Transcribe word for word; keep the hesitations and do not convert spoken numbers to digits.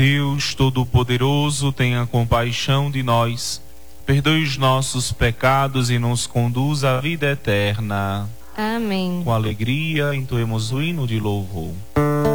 Deus Todo-Poderoso, tenha compaixão de nós, perdoe os nossos pecados e nos conduz à vida eterna. Amém. Com alegria, entoemos o hino de louvor.